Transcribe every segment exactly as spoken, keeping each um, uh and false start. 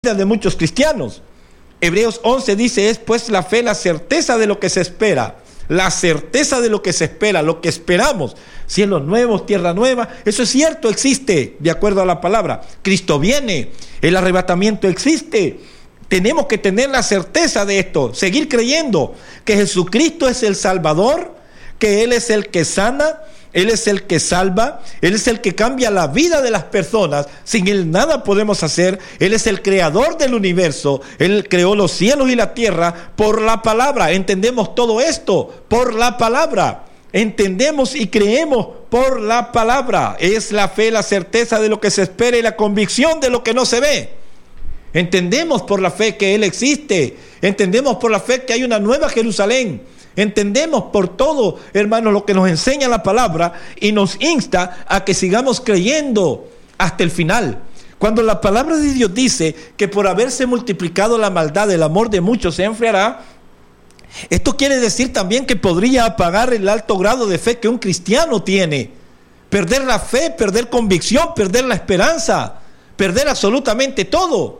de muchos cristianos. Hebreos once dice: es pues la fe la certeza de lo que se espera, la certeza de lo que se espera, lo que esperamos, cielos nuevos, tierra nueva. Eso es cierto, existe, de acuerdo a la palabra. Cristo viene, el arrebatamiento existe. Tenemos que tener la certeza de esto, seguir creyendo que Jesucristo es el Salvador, que Él es el que sana, Él es el que salva, Él es el que cambia la vida de las personas. Sin Él nada podemos hacer. Él es el creador del universo. Él creó los cielos y la tierra por la palabra. Entendemos todo esto por la palabra. Entendemos y creemos por la palabra. Es la fe, la certeza de lo que se espera y la convicción de lo que no se ve. Entendemos por la fe que Él existe. Entendemos por la fe que hay una nueva Jerusalén. Entendemos por todo, hermanos, lo que nos enseña la palabra y nos insta a que sigamos creyendo hasta el final. Cuando la palabra de Dios dice que por haberse multiplicado la maldad, el amor de muchos se enfriará, esto quiere decir también que podría apagar el alto grado de fe que un cristiano tiene. Perder la fe, perder convicción, perder la esperanza, perder absolutamente todo.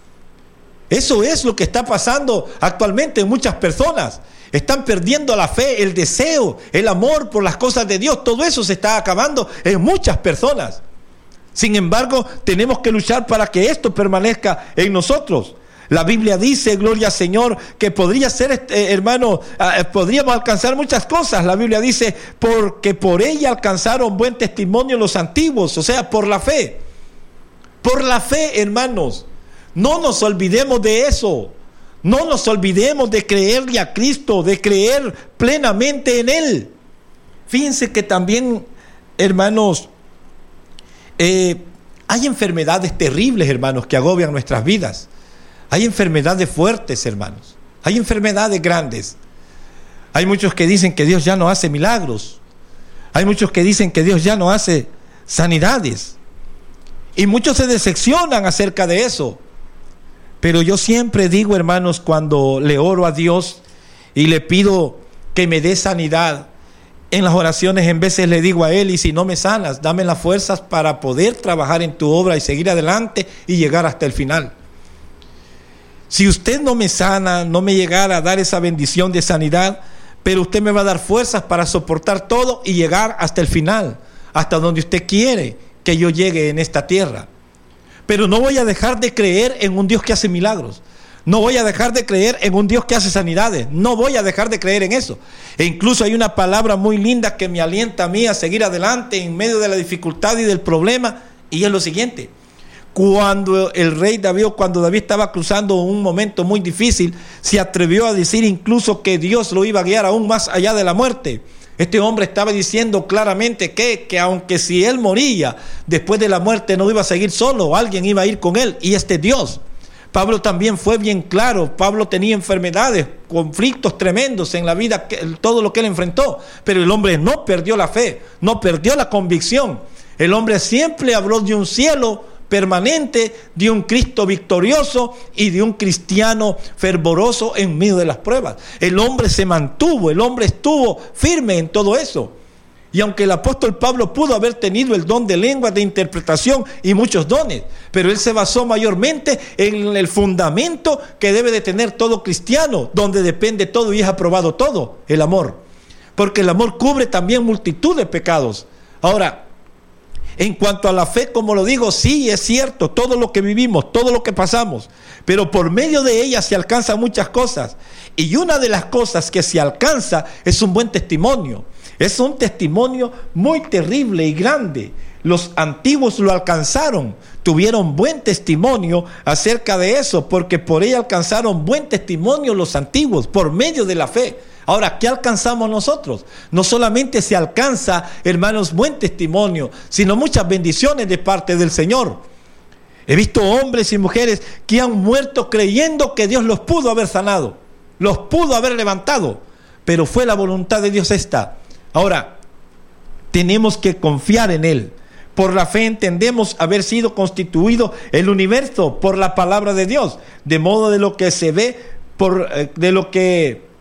Eso es lo que está pasando actualmente en muchas personas. Están perdiendo la fe, el deseo, el amor por las cosas de Dios. Todo eso se está acabando en muchas personas. Sin embargo, tenemos que luchar para que esto permanezca en nosotros. La Biblia dice, gloria al Señor, que podría ser, eh, hermano, eh, podríamos alcanzar muchas cosas. La Biblia dice, porque por ella alcanzaron buen testimonio los antiguos, o sea, por la fe. Por la fe, hermanos. No nos olvidemos de eso. No nos olvidemos de creerle a Cristo, de creer plenamente en Él. Fíjense que también, hermanos, eh, hay enfermedades terribles, hermanos, que agobian nuestras vidas. Hay enfermedades fuertes, hermanos. Hay enfermedades grandes. Hay muchos que dicen que Dios ya no hace milagros. Hay muchos que dicen que Dios ya no hace sanidades. Y muchos se decepcionan acerca de eso. Pero yo siempre digo, hermanos, cuando le oro a Dios y le pido que me dé sanidad, en las oraciones en veces le digo a Él: y si no me sanas, dame las fuerzas para poder trabajar en tu obra y seguir adelante y llegar hasta el final. Si usted no me sana, no me llegara a dar esa bendición de sanidad, pero usted me va a dar fuerzas para soportar todo y llegar hasta el final, hasta donde usted quiere que yo llegue en esta tierra. Pero no voy a dejar de creer en un Dios que hace milagros. No voy a dejar de creer en un Dios que hace sanidades. No voy a dejar de creer en eso. E incluso hay una palabra muy linda que me alienta a mí a seguir adelante en medio de la dificultad y del problema. Y es lo siguiente. Cuando el rey David, cuando David estaba cruzando un momento muy difícil, se atrevió a decir incluso que Dios lo iba a guiar aún más allá de la muerte. Este hombre estaba diciendo claramente que, que aunque si él moría después de la muerte no iba a seguir solo, alguien iba a ir con él, y este Dios. Pablo también fue bien claro. Pablo tenía enfermedades, conflictos tremendos en la vida, todo lo que él enfrentó, pero el hombre no perdió la fe, no perdió la convicción. El hombre siempre habló de un cielo permanente, de un Cristo victorioso y de un cristiano fervoroso en medio de las pruebas. El hombre se mantuvo, el hombre estuvo firme en todo eso. Y aunque el apóstol Pablo pudo haber tenido el don de lenguas, de interpretación y muchos dones, pero él se basó mayormente en el fundamento que debe de tener todo cristiano, donde depende todo y es aprobado todo: el amor. Porque el amor cubre también multitud de pecados. Ahora, en cuanto a la fe, como lo digo, sí es cierto, todo lo que vivimos, todo lo que pasamos, pero por medio de ella se alcanzan muchas cosas. Y una de las cosas que se alcanza es un buen testimonio. Es un testimonio muy terrible y grande. Los antiguos lo alcanzaron, tuvieron buen testimonio acerca de eso, porque por ella alcanzaron buen testimonio los antiguos, por medio de la fe. Ahora, ¿qué alcanzamos nosotros? No solamente se alcanza, hermanos, buen testimonio, sino muchas bendiciones de parte del Señor. He visto hombres y mujeres que han muerto creyendo que Dios los pudo haber sanado, los pudo haber levantado, pero fue la voluntad de Dios esta. Ahora, tenemos que confiar en Él. Por la fe entendemos haber sido constituido el universo por la palabra de Dios, de modo de lo que se ve, por, de lo que...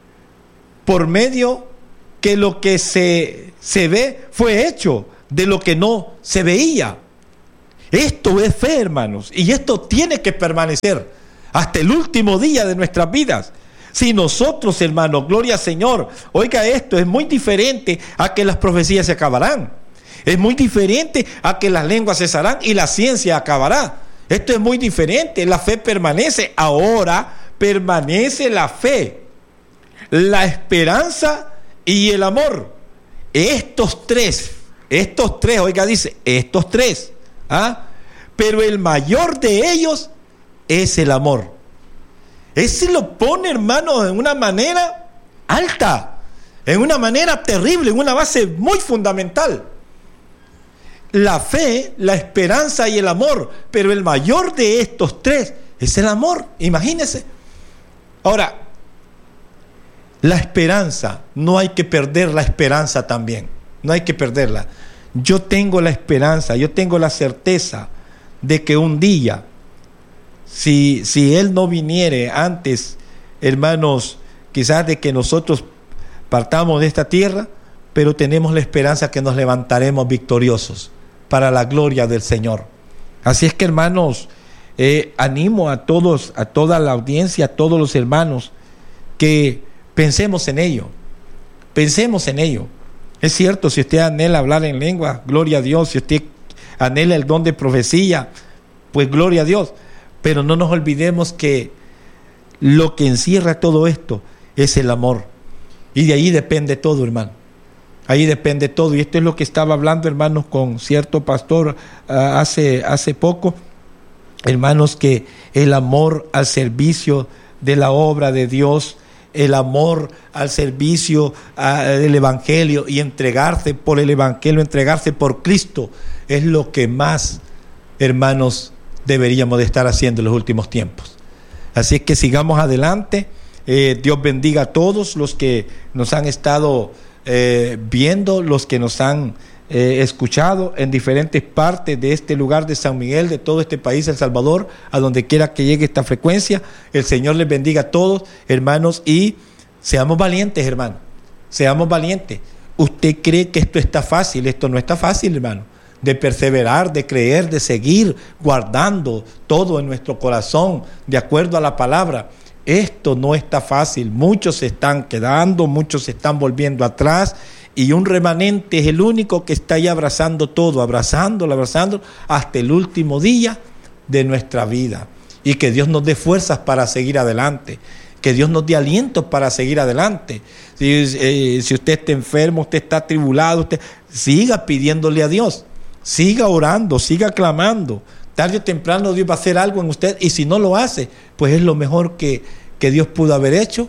por medio que lo que se, se ve fue hecho de lo que no se veía. Esto es fe, hermanos, y esto tiene que permanecer hasta el último día de nuestras vidas. Si nosotros, hermanos, gloria al Señor, oiga esto, es muy diferente a que las profecías se acabarán. Es muy diferente a que las lenguas cesarán y la ciencia acabará. Esto es muy diferente, la fe permanece. Ahora permanece la fe, la esperanza y el amor. Estos tres, estos tres, oiga, dice, estos tres, ¿ah? Pero el mayor de ellos es el amor. Ese lo pone, hermano, en una manera alta, en una manera terrible, en una base muy fundamental. La fe, la esperanza y el amor, pero el mayor de estos tres es el amor, imagínense. Ahora, la esperanza, no hay que perder la esperanza también, no hay que perderla. Yo tengo la esperanza, yo tengo la certeza de que un día, Si, si Él no viniere antes, hermanos, quizás de que nosotros partamos de esta tierra, pero tenemos la esperanza que nos levantaremos victoriosos para la gloria del Señor. Así es que, hermanos, eh, animo a todos, a toda la audiencia, a todos los hermanos, que pensemos en ello, pensemos en ello. Es cierto, si usted anhela hablar en lengua, gloria a Dios. Si usted anhela el don de profecía, pues gloria a Dios. Pero no nos olvidemos que lo que encierra todo esto es el amor. Y de ahí depende todo, hermano. Ahí depende todo. Y esto es lo que estaba hablando, hermanos, con cierto pastor uh, hace, hace poco. Hermanos, que el amor al servicio de la obra de Dios, el amor al servicio uh, del Evangelio y entregarse por el Evangelio, entregarse por Cristo, es lo que más, hermanos, deberíamos de estar haciendo en los últimos tiempos. Así que sigamos adelante. eh, Dios bendiga a todos los que nos han estado eh, viendo, los que nos han eh, escuchado en diferentes partes de este lugar de San Miguel, de todo este país, El Salvador, a donde quiera que llegue esta frecuencia. El Señor les bendiga a todos, hermanos, y seamos valientes, hermanos, seamos valientes. ¿Usted cree que esto está fácil? Esto no está fácil, hermano. De perseverar, de creer, de seguir guardando todo en nuestro corazón, de acuerdo a la palabra. Esto no está fácil. Muchos se están quedando, muchos se están volviendo atrás, y un remanente es el único que está ahí abrazando todo, abrazándolo, abrazándolo, hasta el último día de nuestra vida. Y que Dios nos dé fuerzas para seguir adelante, que Dios nos dé aliento para seguir adelante. Si, eh, si usted está enfermo, usted está atribulado, usted siga pidiéndole a Dios. Siga orando, siga clamando. Tarde o temprano Dios va a hacer algo en usted, y si no lo hace, pues es lo mejor que, que Dios pudo haber hecho,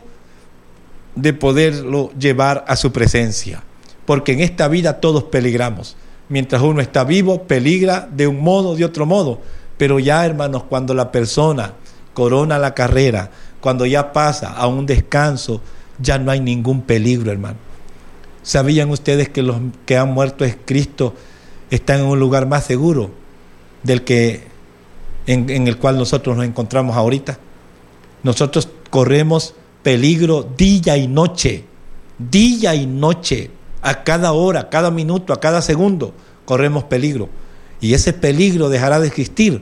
de poderlo llevar a su presencia. Porque en esta vida todos peligramos. Mientras uno está vivo, peligra de un modo, de otro modo. Pero ya, hermanos, cuando la persona corona la carrera, cuando ya pasa a un descanso, ya no hay ningún peligro, hermano. ¿Sabían ustedes que los que han muerto en Cristo están en un lugar más seguro del que en, en el cual nosotros nos encontramos ahorita? Nosotros corremos peligro día y noche, día y noche, a cada hora, a cada minuto, a cada segundo corremos peligro, y ese peligro dejará de existir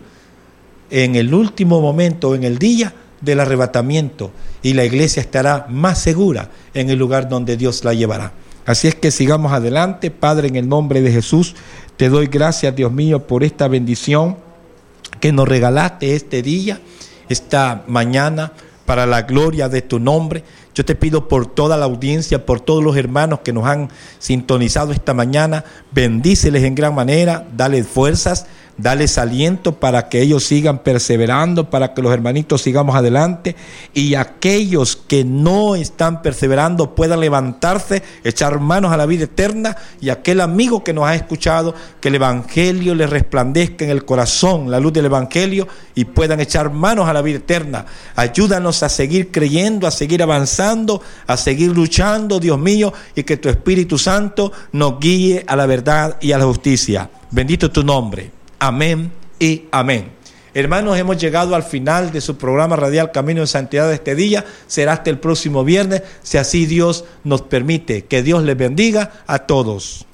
en el último momento, en el día del arrebatamiento, y la iglesia estará más segura en el lugar donde Dios la llevará. Así es que sigamos adelante. Padre, en el nombre de Jesús, te doy gracias, Dios mío, por esta bendición que nos regalaste este día, esta mañana, para la gloria de tu nombre. Yo te pido por toda la audiencia, por todos los hermanos que nos han sintonizado esta mañana, bendíceles en gran manera, dale fuerzas, dales aliento para que ellos sigan perseverando, para que los hermanitos sigamos adelante, y aquellos que no están perseverando puedan levantarse, echar manos a la vida eterna, y aquel amigo que nos ha escuchado, que el Evangelio le resplandezca en el corazón, la luz del Evangelio, y puedan echar manos a la vida eterna. Ayúdanos a seguir creyendo, a seguir avanzando, a seguir luchando, Dios mío, y que tu Espíritu Santo nos guíe a la verdad y a la justicia. Bendito tu nombre. Amén y amén. Hermanos, hemos llegado al final de su programa radial Camino de Santidad de este día. Será hasta el próximo viernes, si así Dios nos permite. Que Dios les bendiga a todos.